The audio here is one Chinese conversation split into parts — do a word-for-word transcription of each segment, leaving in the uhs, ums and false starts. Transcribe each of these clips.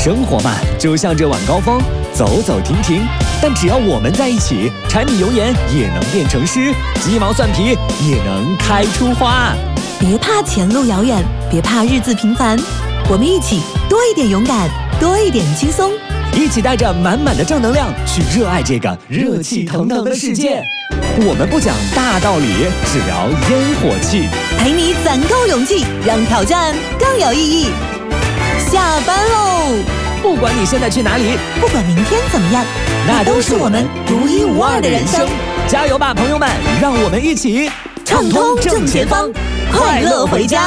生活嘛，就像这晚高峰，走走停停，但只要我们在一起，柴米油盐也能变成诗，鸡毛蒜皮也能开出花。 别怕前路遥远，别怕日子平凡，我们一起多一点勇敢，多一点轻松， 一起带着满满的正能量去热爱这个热气腾腾的世界。我们不讲大道理，只聊烟火气， 陪你攒够勇气，让挑战更有意义。下班喽！ 不管你现在去哪里， 不管明天怎么样， 那都是我们独一无二的人生。加油吧，朋友们！让我们一起畅通正前方，快乐回家。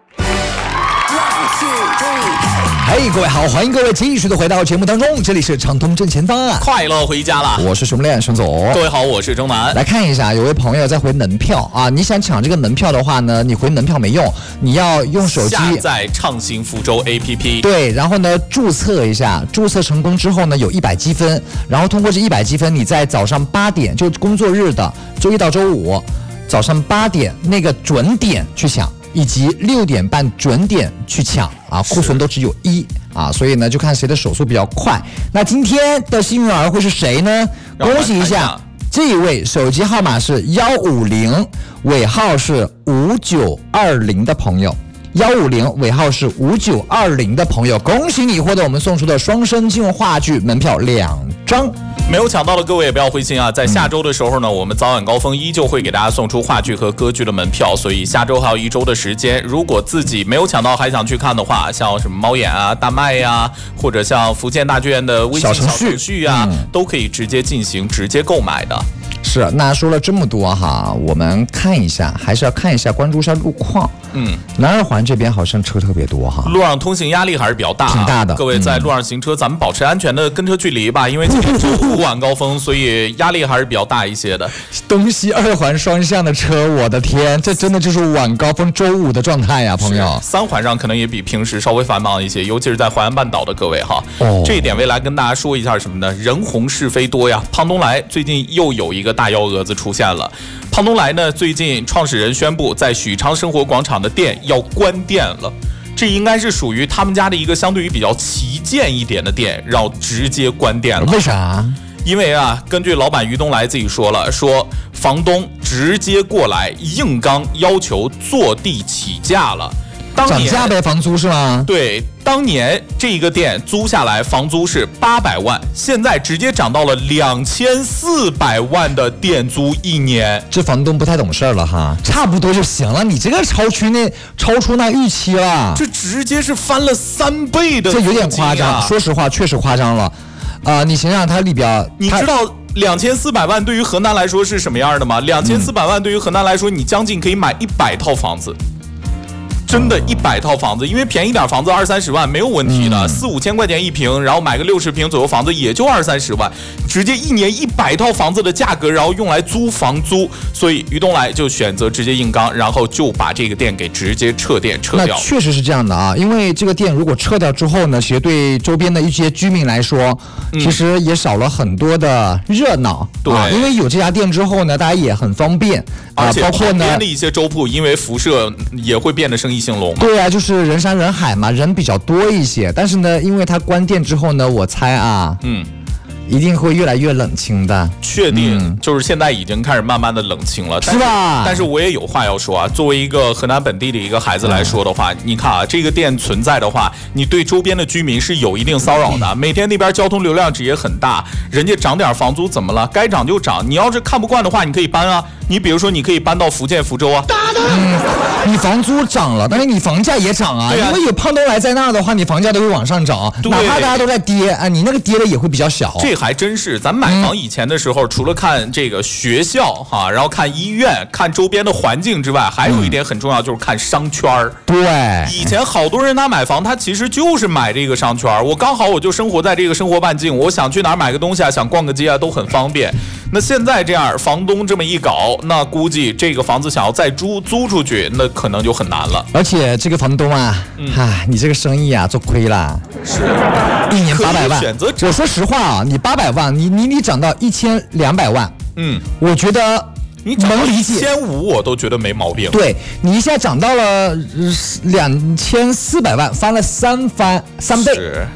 嘿、hey, 各位好，欢迎各位继续的回到节目当中，这里是畅通正前方啊， 快乐回家了。 我是熊练熊总。 各位好，我是钟南。 来看一下，有位朋友在回门票啊，你想抢这个门票的话呢，你回门票没用，你要用手机下载畅行福州 A P P。 对，然后呢注册一下，注册成功之后呢有一百积分，然后通过这一百积分，你在早上八点，就工作日的周一到周五早上八点那个准点去抢。以及六点半准点去抢啊，库存都只有一啊，所以呢就看谁的手速比较快。那今天的幸运儿会是谁呢？恭喜一下，这一位手机号码是幺五零，尾号是五九二零的朋友。幺五零尾号是五九二零的朋友，恭喜你获得我们送出的双声进话剧门票两张。 没有抢到的各位也不要灰心啊，在下周的时候呢，我们早晚高峰依旧会给大家送出话剧和歌剧的门票，所以下周还有一周的时间，如果自己没有抢到还想去看的话，像什么猫眼啊、大麦呀、啊，或者像福建大剧院的微信小程序啊，嗯、都可以直接进行直接购买的。 是，那说了这么多哈，我们看一下，还是要看一下，关注一下路况。嗯，南二环这边好像车特别多哈， 路上通行压力还是比较大、啊， 挺大的。 各位在路上行车，嗯、咱们保持安全的跟车距离吧，因为今天周五晚高峰，所以压力还是比较大一些的。 东西二环双向的车，我的天，这真的就是晚高峰周五的状态呀，朋友。 三环上可能也比平时稍微繁忙一些，尤其是在淮安半岛的各位哈。哦，这一点未来跟大家说一下什么呢？人红是非多呀。胖东来最近又有一个大幺蛾子出现了。胖东来呢，最近创始人宣布，在许昌生活广场的店要关店了。这应该是属于他们家的一个相对于比较旗舰一点的店，然后直接关店了。 为啥？ 因为啊，根据老板于东来自己说了，说房东直接过来硬刚要求坐地起价了。当年涨价呗，房租是吗？ 对，当年这一个店租下来房租是八百万，现在直接涨到了两千四百万的店租一年。 这房东不太懂事了哈，差不多就行了，你这个超出那超出那预期了， 这直接是翻了三倍的、啊， 这有点夸张。说实话，确实夸张了。啊、呃，你想想它里边， 你知道两千四百万对于河南来说是什么样的吗？两千四百万对于河南来说，你将近可以买一百套房子。真的，一百套房子，因为便宜点房子二三十万没有问题的，四五千块钱一平，然后买个六十平左右房子也就二三十万，直接一年一百套房子的价格，然后用来租房租，所以于东来就选择直接硬刚，然后就把这个店给直接撤店撤掉。 那确实是这样的啊，因为这个店如果撤掉之后呢，其实对周边的一些居民来说，嗯、其实也少了很多的热闹。对、啊，因为有这家店之后呢，大家也很方便， 而且包括呢， 旁边的一些粥铺因为辐射也会变得生意兴隆嘛。 对啊，就是人山人海嘛，人比较多一些。但是呢，因为它关店之后呢，我猜啊，嗯，一定会越来越冷清的。 确定、嗯，就是现在已经开始慢慢的冷清了， 是吧？ 但是我也有话要说啊，作为一个河南本地的一个孩子来说的话，嗯、你看啊，这个店存在的话，你对周边的居民是有一定骚扰的。嗯、每天那边交通流量值也很大，人家涨点房租怎么了？该涨就涨。你要是看不惯的话，你可以搬啊。你比如说，你可以搬到福建福州啊。 嗯，你房租涨了，但是你房价也涨啊。因为有胖东来在那的话，你房价都会往上涨，哪怕大家都在跌啊，你那个跌的也会比较小。 这还真是，咱买房以前的时候，嗯、除了看这个学校哈，然后看医院、看周边的环境之外，还有一点很重要，就是看商圈儿。 对， 以前好多人他买房，他其实就是买这个商圈儿。我刚好我就生活在这个生活半径，我想去哪儿买个东西啊，想逛个街啊，都很方便。那现在这样，房东这么一搞，那估计这个房子想要再租租出去，那可能就很难了。 而且这个房东啊，嗯、唉，你这个生意啊做亏了， 是一年八百万。 选择我说实话啊，你八百万，你你你涨到一千两百万，嗯，我觉得你能理解。一千五我都觉得没毛病。 对，你一下涨到了两千四百万，翻了三番三倍。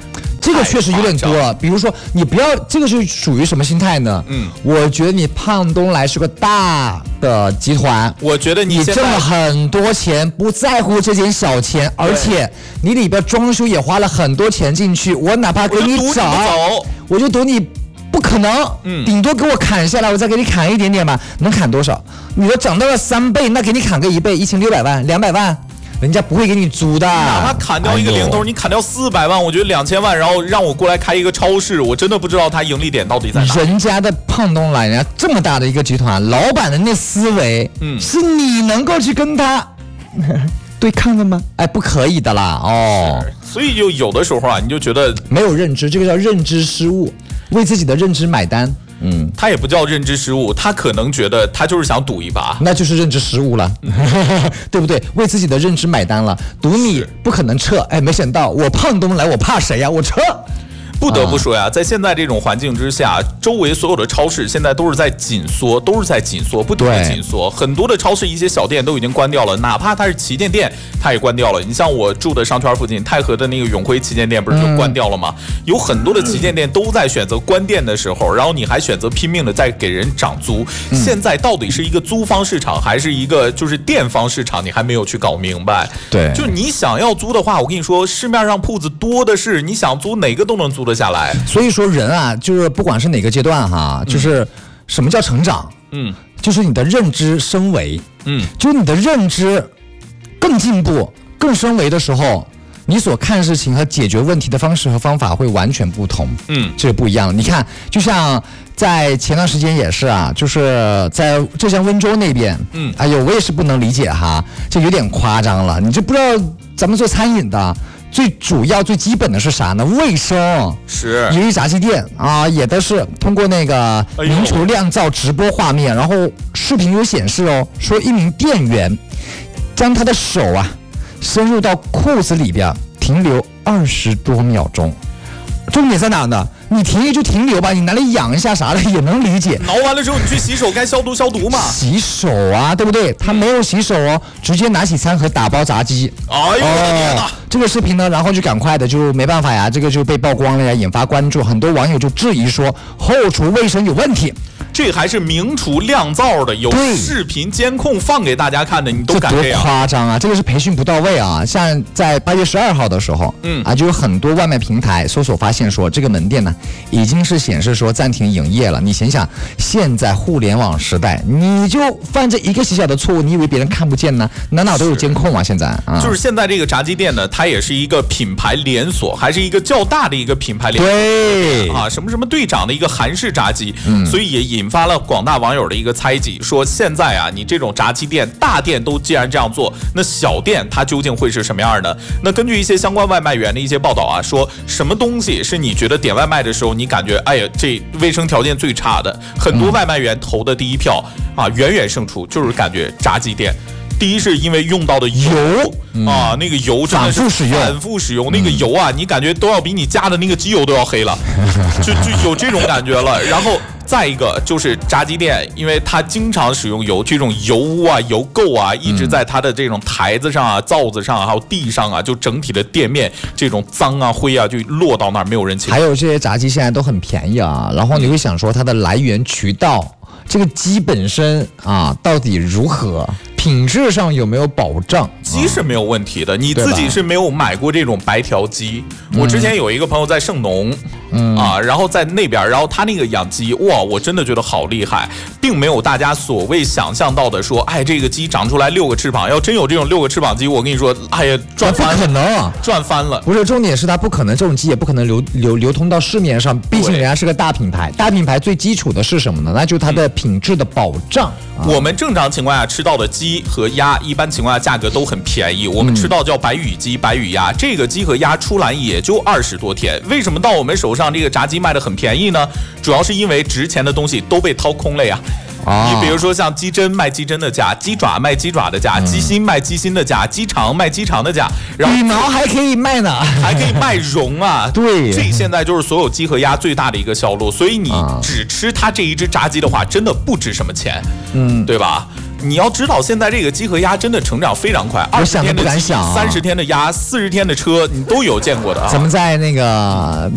这个确实有点多了。比如说，你不要这个是属于什么心态呢？嗯，我觉得你胖东来是个大的集团， 我觉得你你挣了很多钱，不在乎这点小钱，而且你里边装修也花了很多钱进去，我哪怕给你找，我就赌你不可能，嗯，顶多给我砍下来，我再给你砍一点点吧，能砍多少？你都涨到了三倍，那给你砍个一倍，一千六百万、两百万。人家不会给你租的， 哪怕砍掉一个零头，哎、你砍掉四百万，我觉得两千万，然后让我过来开一个超市，我真的不知道他盈利点到底在哪。 人家的胖东来，人家这么大的一个集团，老板的那思维，嗯，是你能够去跟他对抗的吗？哎，不可以的啦，哦。 所以就有的时候啊，你就觉得没有认知，这个叫认知失误，为自己的认知买单。 嗯，他也不叫认知失误，他可能觉得他就是想赌一把， 那就是认知失误了，对不对？为自己的认知买单了，赌你不可能撤，哎，没想到我胖东来，我怕谁呀？我撤。 不得不说呀，在现在这种环境之下，周围所有的超市现在都是在紧缩，都是在紧缩，不停的紧缩。很多的超市一些小店都已经关掉了，哪怕它是旗舰店，它也关掉了。你像我住的商圈附近，太和的那个永辉旗舰店不是就关掉了吗？嗯、有很多的旗舰店都在选择关店的时候，然后你还选择拼命的在给人涨租。嗯、现在到底是一个租方市场，还是一个就是店方市场？你还没有去搞明白。 对， 就你想要租的话，我跟你说，市面上铺子多的是，你想租哪个都能租得下来。 所以说人啊，就是不管是哪个阶段哈，就是什么叫成长？嗯，就是你的认知升维，嗯，就是你的认知更进步、更升维的时候，你所看事情和解决问题的方式和方法会完全不同，嗯，这个不一样。你看，就像在前段时间也是啊，就是在浙江温州那边，嗯，哎呦，我也是不能理解哈，这有点夸张了，你就不知道咱们做餐饮的。最主要、最基本的是啥呢？卫生是。 有一炸鸡店啊，也都是通过那个名厨酿造直播画面，然后视频有显示哦，说一名店员将他的手啊伸入到裤子里边，停留二十多秒钟。重点在哪呢？你停留就停留吧，你拿来养一下啥的也能理解。 挠完了之后你去洗手，该消毒消毒嘛。 洗手啊，对不对？他没有洗手哦，直接拿起餐盒打包炸鸡。 哎呦我的天哪！ 这个视频呢，然后就赶快的就没办法呀，这个就被曝光了呀，引发关注，很多网友就质疑说后厨卫生有问题。 这还是名厨酿造的，有视频监控放给大家看的，你都敢这样？ 多夸张啊！这个是培训不到位啊！像在八月十二号的时候，嗯啊，就有很多外卖平台搜索发现说，这个门店呢已经是显示说暂停营业了。你想想，现在互联网时代，你就犯这一个小小的错误，你以为别人看不见呢？哪哪都有监控啊！现在啊， 就是现在这个炸鸡店呢，它也是一个品牌连锁，还是一个较大的一个品牌连锁。 对啊，什么什么队长的一个韩式炸鸡，嗯，所以也引发了广大网友的一个猜忌，说现在啊，你这种炸鸡店，大店都既然这样做，那小店它究竟会是什么样的？那根据一些相关外卖员的一些报道啊，说什么东西是你觉得点外卖的时候，你感觉哎呀，这卫生条件最差的？很多外卖员投的第一票啊，远远胜出，就是感觉炸鸡店。第一是因为用到的油、嗯、啊，那个油真的是反复使用， 反复使用那个油啊，你感觉都要比你加的那个机油都要黑了，就就有这种感觉了。然后再一个就是炸鸡店，因为它经常使用油，这种油污啊、油垢啊，一直在它的这种台子上啊、灶子上啊，还有地上啊，就整体的店面这种脏啊、灰啊，就落到那儿没有人清。 还有这些炸鸡现在都很便宜啊，然后你会想说它的来源渠道，这个鸡本身啊到底如何？品质上有没有保障？ 鸡是没有问题的，你自己是没有买过这种白条鸡。我之前有一个朋友在盛农，嗯啊，然后在那边，然后他那个养鸡，哇，我真的觉得好厉害，并没有大家所谓想象到的说，哎，这个鸡长出来六个翅膀，要真有这种六个翅膀鸡，我跟你说，哎呀，赚翻了， 不可能， 赚翻了。 不是，重点是它不可能，这种鸡也不可能流流流通到市面上，毕竟人家是个大品牌，大品牌最基础的是什么呢？那就是它的品质的保障。 嗯啊、我们正常情况下吃到的鸡和鸭，一般情况下价格都很便宜。我们吃到叫白羽鸡、白羽鸭，这个鸡和鸭出栏也就二十多天。为什么到我们手上这个炸鸡卖的很便宜呢？主要是因为值钱的东西都被掏空了呀。啊、你比如说像鸡胗卖鸡胗的价，鸡爪卖鸡爪的价，嗯、鸡心卖鸡心的价，鸡肠卖鸡肠的价，然后羽毛还可以卖呢， 还可以卖绒啊。 对， 这现在就是所有鸡和鸭最大的一个销路，所以你只吃它这一只炸鸡的话，真的不值什么钱，嗯，对吧？你要知道，现在这个鸡和鸭真的成长非常快，二十天的鸡、三十天的鸭、四十天的车，你都有见过的啊。 咱们在那个